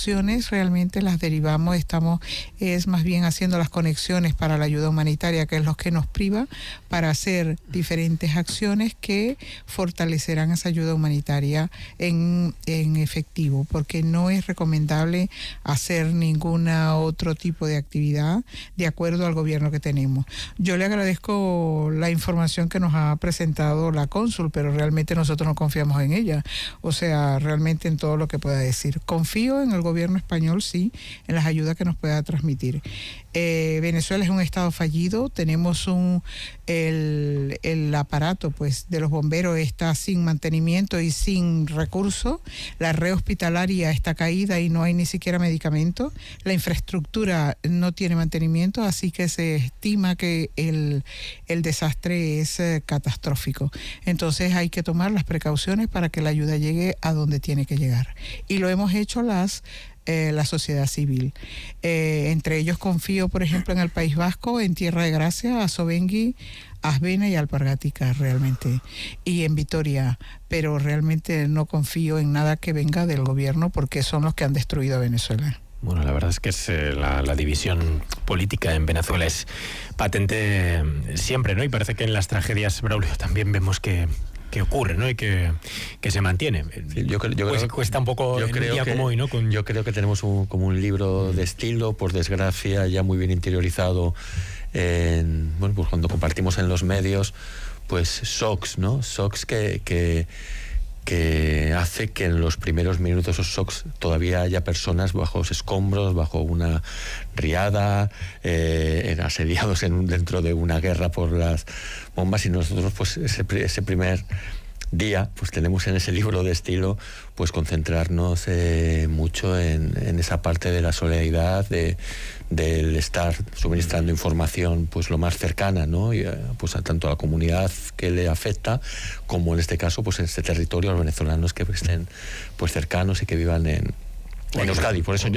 acciones realmente las derivamos, es más bien haciendo las conexiones para la ayuda humanitaria, que es lo que nos priva para hacer diferentes acciones que fortalecerán esa ayuda humanitaria en efectivo, porque no es recomendable hacer ninguna otro tipo de actividad de acuerdo al gobierno que tenemos. Yo le agradezco la información que nos ha presentado la cónsul, pero realmente nosotros no confiamos en ella, o sea, realmente en todo lo que pueda decir. Confío en el gobierno español, sí, en las ayudas que nos pueda transmitir. Venezuela es un estado fallido, tenemos el aparato pues de los bomberos está sin mantenimiento y sin recursos, la red hospitalaria está caída y no hay ni siquiera medicamentos, la infraestructura no tiene mantenimiento, así que se estima que el desastre es catastrófico. Entonces hay que tomar las precauciones para que la ayuda llegue a donde tiene que llegar. Y lo hemos hecho la sociedad civil. Entre ellos confío, por ejemplo, en el País Vasco, en Tierra de Gracia, Azobengui, Asbena y Alpargatica, realmente, y en Vitoria, pero realmente no confío en nada que venga del gobierno porque son los que han destruido a Venezuela. Bueno, la verdad es que la división política en Venezuela es patente siempre, ¿no? Y parece que en las tragedias, Braulio, también vemos que ocurre, ¿no? Y que se mantiene. Sí, yo creo, cuesta un poco en un día como hoy, ¿no? Yo creo que tenemos como un libro de estilo, por desgracia, ya muy bien interiorizado bueno, pues cuando compartimos en los medios, pues shocks, ¿no? Shocks que hace que en los primeros minutos esos shocks todavía haya personas bajo escombros, bajo una riada, asediados dentro de una guerra por las bombas, y nosotros pues ese primer día pues tenemos en ese libro de estilo pues concentrarnos mucho en esa parte de la solidaridad, del estar suministrando información pues lo más cercana, ¿no? Y, pues tanto a la comunidad que le afecta como en este caso pues en este territorio a los venezolanos que estén pues cercanos y que vivan en Euskadi. Por eso yo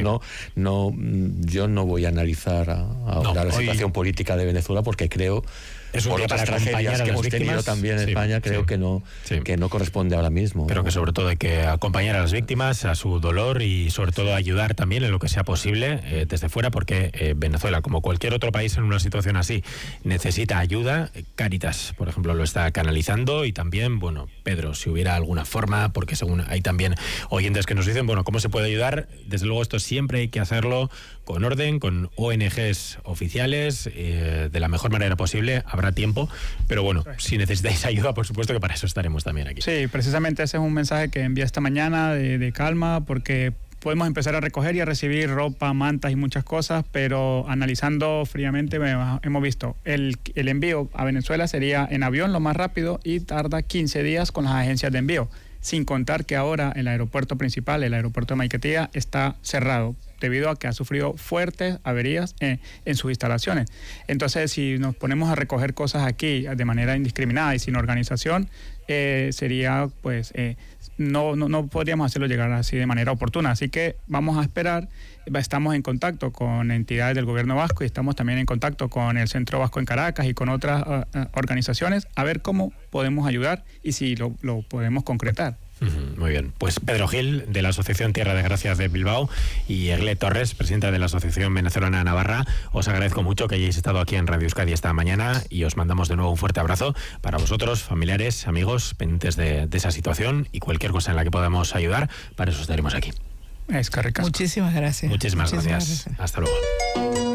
no voy a analizar ahora la situación política de Venezuela, porque creo es un por día otras para tragedias que hemos víctimas, tenido también en España, creo que no corresponde ahora mismo. Pero que sobre todo hay que acompañar a las víctimas, a su dolor, y sobre todo ayudar también en lo que sea posible desde fuera, porque Venezuela, como cualquier otro país en una situación así, necesita ayuda. Cáritas, por ejemplo, lo está canalizando, y también, bueno, Pedro, si hubiera alguna forma, porque según hay también oyentes que nos dicen, bueno, ¿cómo se puede ayudar? Desde luego esto siempre hay que hacerlo con orden, con ONGs oficiales, de la mejor manera posible. Habrá tiempo, pero bueno, si necesitáis ayuda, por supuesto que para eso estaremos también aquí. Sí, precisamente ese es un mensaje que envié esta mañana de calma, porque podemos empezar a recoger y a recibir ropa, mantas y muchas cosas, pero analizando fríamente hemos visto el envío a Venezuela sería en avión lo más rápido y tarda 15 días con las agencias de envío, sin contar que ahora el aeropuerto principal, el aeropuerto de Maiquetía, está cerrado debido a que ha sufrido fuertes averías en sus instalaciones. Entonces, si nos ponemos a recoger cosas aquí de manera indiscriminada y sin organización, sería, pues, no podríamos hacerlo llegar así de manera oportuna. Así que vamos a esperar. Estamos en contacto con entidades del gobierno vasco y estamos también en contacto con el Centro Vasco en Caracas y con otras organizaciones a ver cómo podemos ayudar y si lo podemos concretar. Muy bien, pues Pedro Gil, de la Asociación Tierra de Gracias de Bilbao, y Egle Torres, presidenta de la Asociación Venezolana de Navarra, os agradezco mucho que hayáis estado aquí en Radio Euskadi esta mañana, y os mandamos de nuevo un fuerte abrazo para vosotros, familiares, amigos, pendientes de esa situación, y cualquier cosa en la que podamos ayudar, para eso estaremos aquí. Es que ricasco. Muchísimas gracias. Muchísimas gracias. Hasta luego.